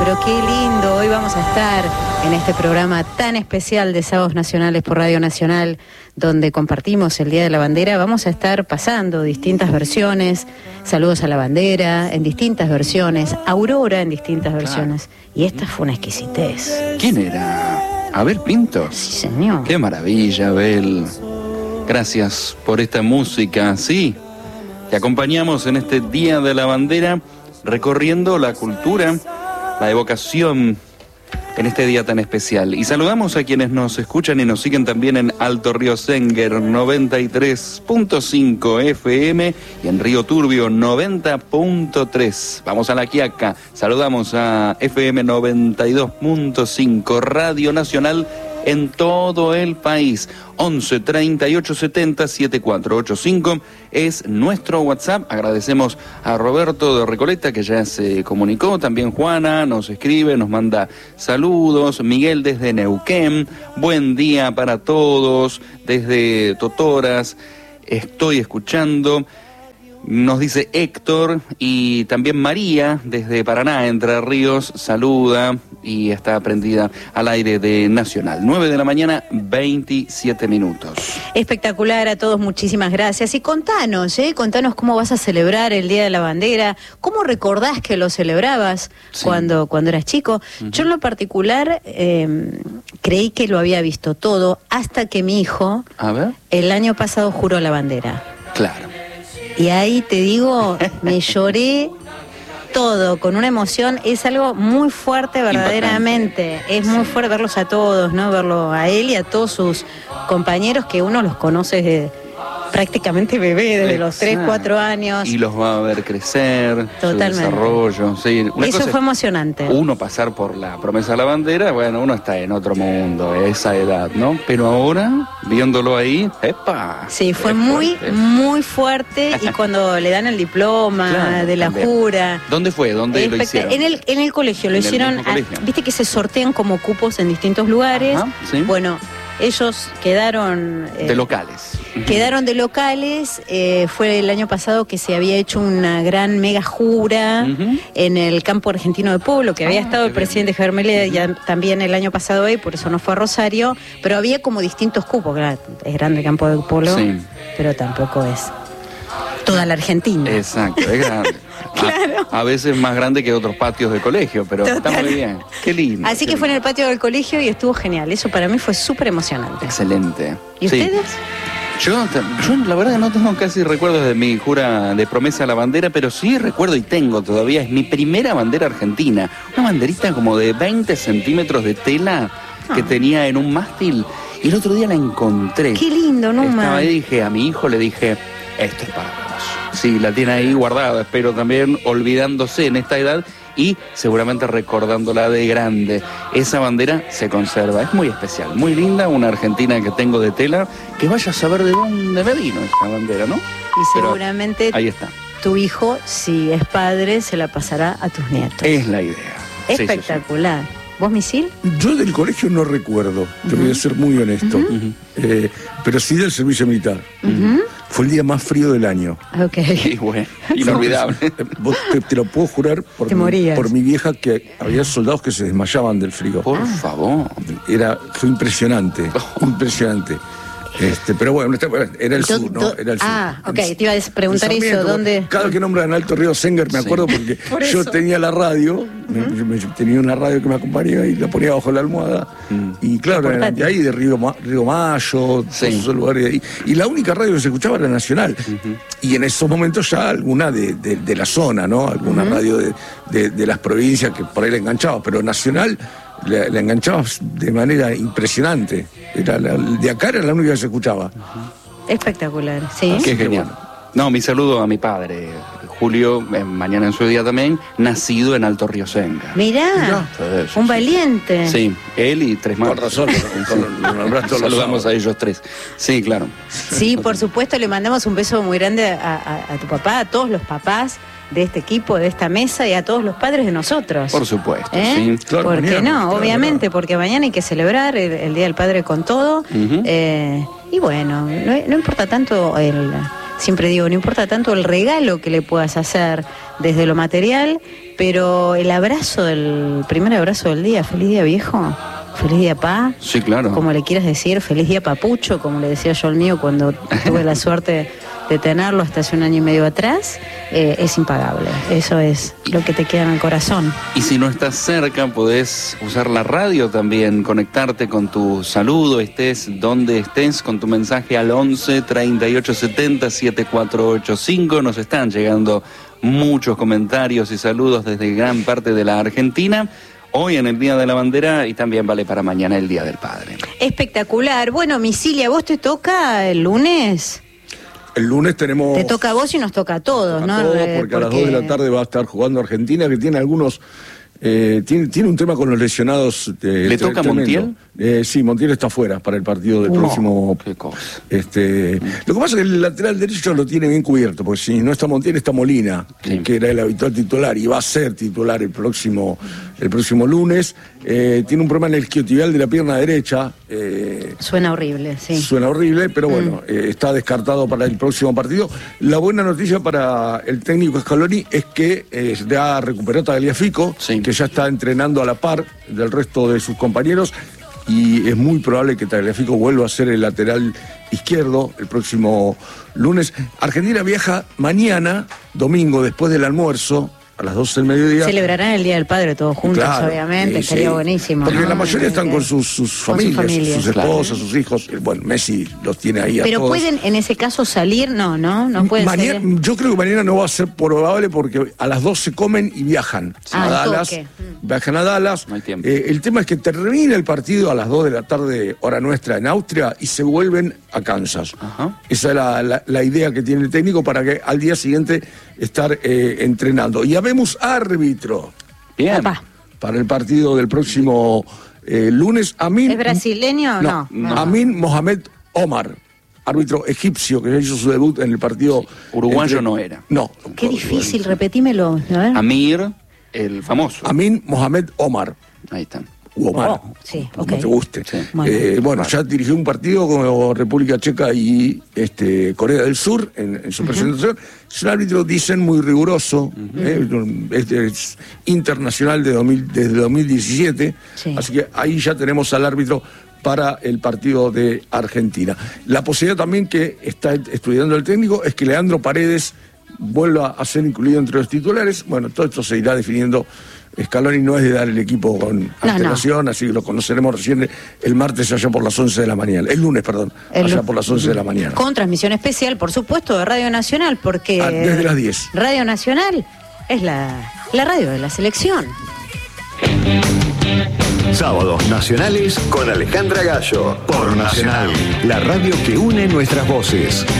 pero qué lindo. Hoy vamos a estar en este programa tan especial de Sábados Nacionales por Radio Nacional, donde compartimos el Día de la Bandera. Vamos a estar pasando distintas versiones, Saludos a la Bandera en distintas versiones, Aurora en distintas versiones. Y esta fue una exquisitez. ¿Quién era? Abel Pinto. Sí, señor. Qué maravilla, Abel. Gracias por esta música, sí. Te acompañamos en este Día de la Bandera, recorriendo la cultura, la evocación en este día tan especial. Y saludamos a quienes nos escuchan y nos siguen también en Alto Río Senguer 93.5 FM y en Río Turbio 90.3. Vamos a La Quiaca, saludamos a FM 92.5, Radio Nacional en todo el país. 11 38 70 7485 es nuestro WhatsApp. Agradecemos a Roberto de Recoleta, que ya se comunicó. También Juana nos escribe, nos manda saludos. Miguel desde Neuquén, buen día para todos. Desde Totoras estoy escuchando. Nos dice Héctor, y también María desde Paraná, Entre Ríos, saluda y está prendida al aire de Nacional. 9 de la mañana, 27 minutos. Espectacular, a todos muchísimas gracias. Y contanos contanos cómo vas a celebrar el Día de la Bandera, cómo recordás que lo celebrabas cuando eras chico. Yo en lo particular creí que lo había visto todo hasta que mi hijo, el año pasado, juró la bandera. Claro. Y ahí te digo, me lloré todo, con una emoción. Es algo muy fuerte verdaderamente. Impactante. Es muy fuerte verlos a todos, ¿no? Verlo a él y a todos sus compañeros, que uno los conoce desde prácticamente bebé, desde los 3, 4 años. Y los va a ver crecer, totalmente. Su desarrollo. Sí, eso fue emocionante. Uno pasar por la promesa de la bandera, bueno, uno está en otro mundo, esa edad, ¿no? Pero ahora, viéndolo ahí, ¡epa! Sí, fue muy fuerte. Y cuando le dan el diploma de la jura. ¿Dónde fue? ¿Dónde lo hicieron? En el colegio, lo hicieron. Viste que se sortean como cupos en distintos lugares. ¿Sí? Bueno, ellos quedaron... de locales. Quedaron de locales. Fue el año pasado que se había hecho una gran mega jura en el campo argentino de Pueblo, que había estado el presidente Javier Milei ya también el año pasado ahí, por eso no fue a Rosario, pero había como distintos cupos. Claro, es grande el campo de Pueblo, pero tampoco es toda la Argentina. Exacto, es grande. Claro. A veces más grande que otros patios de colegio, pero está muy bien. Qué lindo. Así que fue en el patio del colegio y estuvo genial. Eso para mí fue súper emocionante. Excelente. ¿Y ustedes? Yo la verdad no tengo casi recuerdos de mi jura de promesa a la bandera, pero sí recuerdo y tengo todavía, es mi primera bandera argentina. Una banderita como de 20 centímetros de tela que tenía en un mástil, y el otro día la encontré. Qué lindo, ¿no? Estaba ahí, dije, a mi hijo le dije, esto es para vos. Sí, la tiene ahí guardada, espero también olvidándose en esta edad y seguramente recordándola de grande. Esa bandera se conserva, es muy especial, muy linda, una argentina que tengo de tela, que vaya a saber de dónde me vino esa bandera, ¿no? Y seguramente ahí está. Tu hijo, si es padre, se la pasará a tus nietos. Es la idea. Espectacular. Sí. ¿Vos, Misil? Yo del colegio no recuerdo, te voy a ser muy honesto, pero sí del servicio militar. Fue el día más frío del año. Ok. Y bueno, inolvidable. Vos te lo puedo jurar por mi vieja, que había soldados que se desmayaban del frío. Por favor. Fue impresionante, impresionante. Pero bueno, era el sur, ¿no? Era el sur. Ok, te iba a preguntar eso, ¿dónde? Cada que nombran Alto Río Senguer me acuerdo porque yo tenía la radio, tenía una radio que me acompañaba y la ponía bajo la almohada. Y claro, de ahí de Río Mayo, esos lugares de ahí. Y la única radio que se escuchaba era Nacional. Y en esos momentos ya alguna de la zona, ¿no? Alguna radio de las provincias que por ahí la enganchaba, pero Nacional la enganchabas de manera impresionante. De acá era la única que se escuchaba. Espectacular, sí. Qué genial. No, mi saludo a mi padre, Julio, mañana en su día también, nacido en Alto Río Senga. Mirá, un valiente. Sí, él y 3 más. Por razón, saludamos a ellos 3. Sí, claro. Sí, por supuesto, le mandamos un beso muy grande a tu papá, a todos los papás de este equipo, de esta mesa, y a todos los padres de nosotros. Por supuesto, sí. Claro, ¿por qué no? Obviamente, porque mañana hay que celebrar el Día del Padre con todo. Y bueno, no importa tanto siempre digo, no importa tanto el regalo que le puedas hacer desde lo material, pero el primer abrazo del día, feliz día viejo, feliz día pa, sí, claro, como le quieras decir, feliz día papucho, como le decía yo al mío cuando tuve la suerte de tenerlo hasta hace 1 año y medio atrás, es impagable. Eso es lo que te queda en el corazón. Y si no estás cerca, podés usar la radio también, conectarte con tu saludo, estés donde estés, con tu mensaje al 11 38 70 7485. Nos están llegando muchos comentarios y saludos desde gran parte de la Argentina. Hoy en el Día de la Bandera y también vale para mañana el Día del Padre. Espectacular. Bueno, Misilia, ¿vos te toca el lunes? El lunes tenemos... Te toca a vos y nos toca a todos, ¿no? Porque a las 2 de la tarde va a estar jugando Argentina, que tiene algunos... tiene un tema con los lesionados. ¿Le toca a Montiel? Sí, Montiel está fuera para el partido del próximo. Qué cosa. Lo que pasa es que el lateral derecho lo tiene bien cubierto, porque si no está Montiel está Molina, sí, que era el habitual titular y va a ser titular el próximo lunes. Tiene un problema en el isquiotibial de la pierna derecha. Suena horrible, sí. Suena horrible, pero bueno, está descartado para el próximo partido. La buena noticia para el técnico Scaloni es que se ha recuperado Tagliafico, sí, que ya está entrenando a la par del resto de sus compañeros, y es muy probable que Tagliafico vuelva a ser el lateral izquierdo el próximo lunes. Argentina viaja mañana, domingo, después del almuerzo, a las 12 del mediodía. Celebrarán el Día del Padre todos juntos, claro, obviamente, sería buenísimo. Porque la mayoría están con sus familias, sus esposas, sus hijos. Bueno, Messi los tiene ahí a todos. Pero pueden en ese caso salir, no pueden salir. Yo creo que mañana no va a ser probable porque a las 12 comen y viajan a Dallas. Viajan a Dallas. No hay tiempo. El tema es que termina el partido a las 2 de la tarde, hora nuestra, en Austria, y se vuelven a Kansas. Ajá. Esa es la idea que tiene el técnico para que al día siguiente estar entrenando. Y habemos árbitro. Bien. Papá. Para el partido del próximo lunes. ¿Es brasileño o no? Amin Mohamed Omar, árbitro egipcio que hizo su debut en el partido. Uruguayo no era. No. Qué difícil, repetímelo. Amir, el famoso. Amin Mohamed Omar. Ahí está. Omar, sí, como te guste. Sí. Bueno, ya dirigió un partido con República Checa y Corea del Sur en su presentación. Es un árbitro, dicen, muy riguroso, es internacional desde 2017, sí, así que ahí ya tenemos al árbitro para el partido de Argentina. La posibilidad también que está estudiando el técnico es que Leandro Paredes vuelva a ser incluido entre los titulares. Bueno, todo esto se irá definiendo. Scaloni no es de dar el equipo con antelación, así que lo conoceremos recién el martes allá por las 11 de la mañana. El lunes, perdón, allá por las 11 de la mañana. Con transmisión especial, por supuesto, de Radio Nacional, porque... desde las 10. Radio Nacional es la radio de la selección. Sábados nacionales con Alejandra Gallo. Por Nacional, la radio que une nuestras voces.